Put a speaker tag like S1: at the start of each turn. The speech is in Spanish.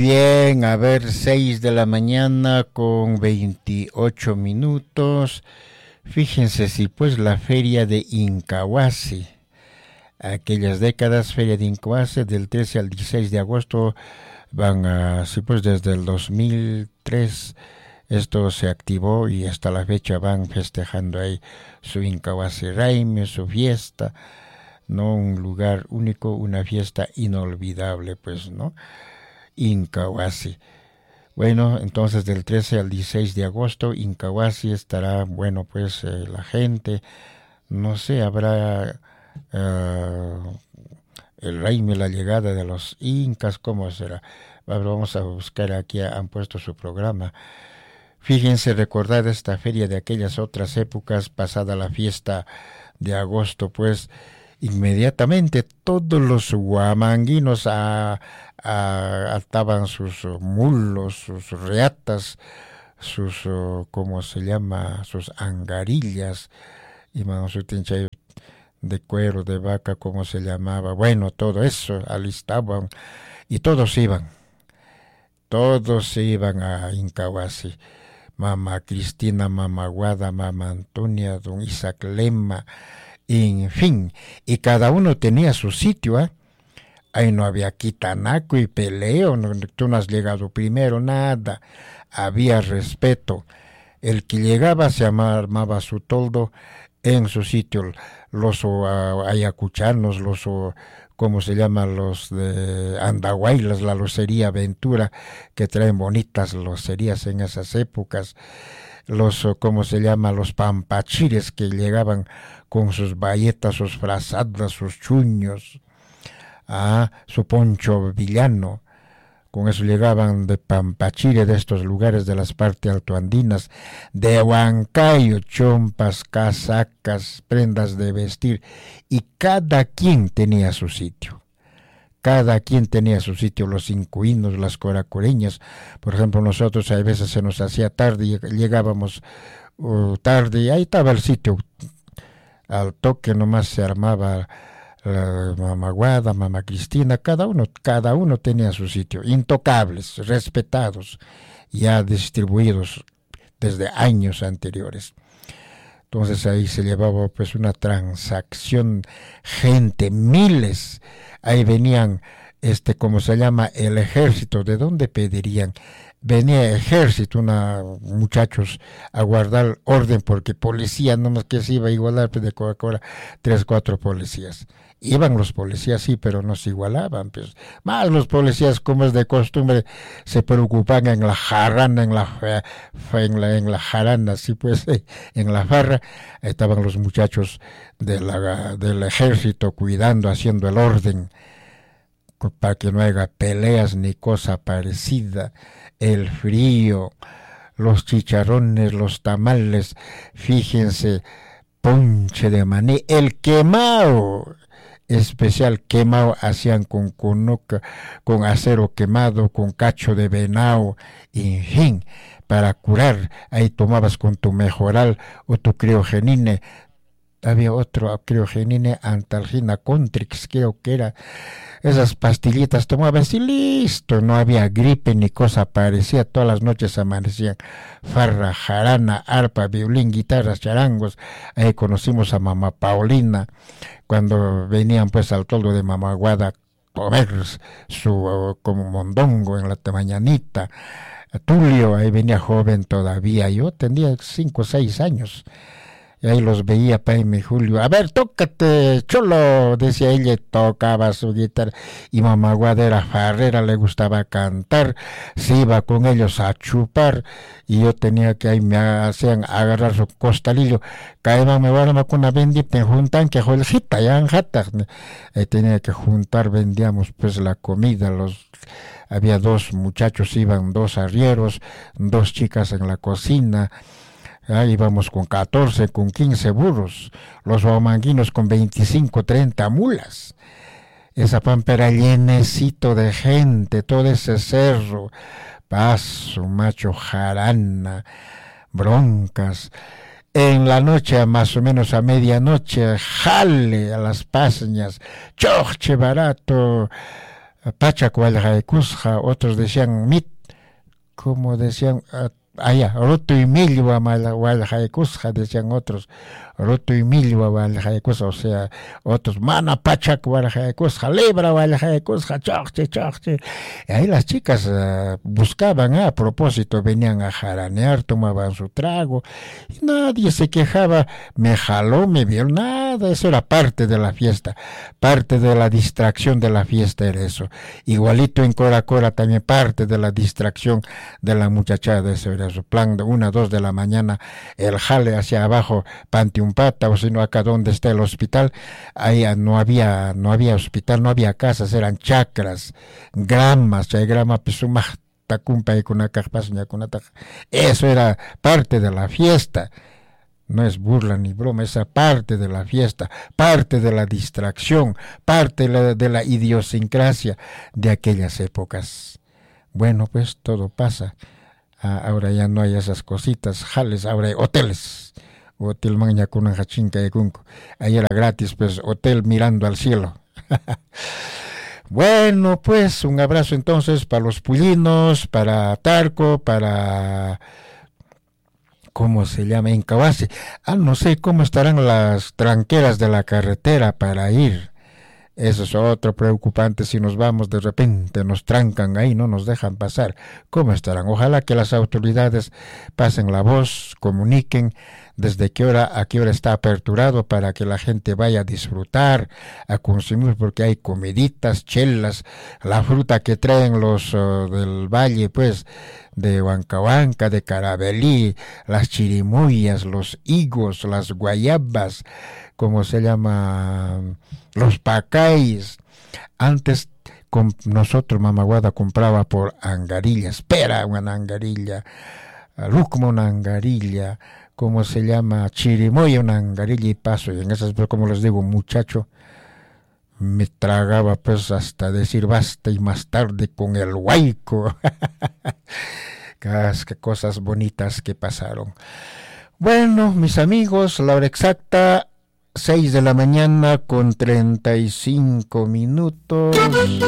S1: Bien, a ver, 6 de la mañana con 28 minutos. Fíjense si pues la feria de Incahuasi, aquellas décadas, feria de Incahuasi del 13 al 16 de agosto, van así pues desde el 2003, esto se activó y hasta la fecha van festejando ahí su Incahuasi Raime, su fiesta, ¿no? Un lugar único, una fiesta inolvidable, pues, ¿no? Incahuasi. Bueno, entonces del 13 al 16 de agosto, Incahuasi estará, bueno, pues la gente, no sé, habrá el Raime, la llegada de los incas, ¿cómo será? Vamos a buscar aquí, han puesto su programa. Fíjense, recordar esta feria de aquellas otras épocas, pasada la fiesta de agosto, pues, inmediatamente todos los huamanguinos ataban sus mulos, sus reatas, sus, ¿cómo se llama?, sus angarillas, y su tincha de cuero de vaca, ¿cómo se llamaba? Bueno, todo eso alistaban y todos se iban a Incahuasi. Mamá Cristina, mamá Guada, mamá Antonia, don Isaac Lema, en fin, y cada uno tenía su sitio, ¿eh? Ahí no había quitanaco y peleo, no, tú no has llegado primero, nada, había respeto. El que llegaba se armaba su toldo en su sitio, los ayacuchanos, los, ¿cómo se llama?, los de Andahuaylas, la locería Aventura, que traen bonitas locerías en esas épocas, los, ¿cómo se llama?, los pampachires que llegaban con sus bayetas, sus frazadas, sus chuños, su poncho villano, con eso llegaban de Pampachire, de estos lugares de las partes altoandinas, de Huancayo, chompas, casacas, prendas de vestir, y cada quien tenía su sitio. Cada quien tenía su sitio, los incuinos, las coracoreñas. Por ejemplo, nosotros a veces se nos hacía tarde y llegábamos tarde, y ahí estaba el sitio. Al toque nomás se armaba la mamá Guada, mamá Cristina, cada uno tenía su sitio, intocables, respetados, ya distribuidos desde años anteriores. Entonces ahí se llevaba pues una transacción, gente, miles, ahí venían, ¿cómo se llama?, el ejército. ¿De dónde pedirían? Venía ejército, muchachos a guardar orden, porque policía, no más que se iba a igualar de Coca-Cola, 3, 4 policías. Iban los policías, sí, pero no se igualaban, pues. Más los policías, como es de costumbre, se preocupan en la jarana, en la jarana, sí, pues, en la farra. Ahí estaban los muchachos del ejército cuidando, haciendo el orden, para que no haya peleas ni cosa parecida. El frío, los chicharrones, los tamales, fíjense, ponche de maní, el quemado, especial quemado, hacían con conoca, con acero quemado, con cacho de venado, en fin, para curar. Ahí tomabas con tu mejoral o tu criogenine. Había otro criogenine, antalgina contrix, creo que era. Esas pastillitas tomabas y listo, no había gripe ni cosa parecía. Todas las noches amanecían farra, jarana, arpa, violín, guitarras, charangos. Ahí conocimos a mamá Paulina, cuando venían pues al toldo de mamá Guada comer su como mondongo en la mañanita. Tulio, ahí venía joven todavía, yo tenía 5 o 6 años. Y ahí los veía Paime Julio. A ver, tócate, cholo, decía ella, tocaba su guitarra. Y mamá Guada era farrera, le gustaba cantar, se iba con ellos a chupar. Y yo tenía que, ahí me hacían agarrar su costalillo. Caíban, me van a con una bendita, juntan que joelcita, ya en jata. Tenía que juntar, vendíamos pues la comida, había 2 muchachos, iban 2 arrieros, 2 chicas en la cocina. Ahí íbamos con 14, con 15 burros, los huamanguinos con 25, 30 mulas. Esa pampa era llenecito de gente, todo ese cerro, Paso, Macho, Jarana, Broncas. En la noche, más o menos a medianoche, jale a las paseñas, choche barato, Pachak Walhaikusja, otros decían mit, como decían allá, Roto y Milwa Walhaikusja, decían otros, Roto y Milwa Walhaikusja, o sea, otros, Mana Pachak Walhaikusja, Libra Walhaikusja, chochte. Y ahí las chicas buscaban, a propósito, venían a jaranear, tomaban su trago, y nadie se quejaba, me jaló, me vio, nada, eso era parte de la fiesta, parte de la distracción de la fiesta era eso. Igualito en Cora Cora también parte de la distracción de la muchachada, eso era su plan de 1 a 2 de la mañana, el jale hacia abajo, Pantiumpata, o si no acá donde está el hospital, ahí no había hospital, no había casas, eran chacras, gramas, grama pisumah, tacumpa y eso era parte de la fiesta. No es burla ni broma, esa parte de la fiesta, parte de la distracción, parte de la idiosincrasia de aquellas épocas. Bueno, pues todo pasa. Ahora ya no hay esas cositas, jales, ahora hay hoteles. Hotel Maña con una hachinca de Cunco. Ahí era gratis, pues, hotel mirando al cielo. Bueno, pues un abrazo entonces para los Pullinos, para Tarco, para... ¿Cómo se llama? Incabase. No sé cómo estarán las tranqueras de la carretera para ir. Eso es otro preocupante, si nos vamos de repente, nos trancan ahí, no nos dejan pasar. ¿Cómo estarán? Ojalá que las autoridades pasen la voz, comuniquen desde qué hora a qué hora está aperturado para que la gente vaya a disfrutar, a consumir, porque hay comiditas, chelas, la fruta que traen los del valle, pues, de Huancahuanca, de Carabelí, las chirimuyas, los higos, las guayabas, ¿cómo se llama? Los pacáis. Antes nosotros, Mamaguada, compraba por angarilla, espera una angarilla, lucma una angarilla, ¿cómo se llama? Chirimoya una angarilla y paso. Y en esas, como les digo, muchacho, me tragaba pues hasta decir basta y más tarde con el huaico. Qué cosas bonitas que pasaron. Bueno, mis amigos, la hora exacta 6 de la mañana con 35 minutos.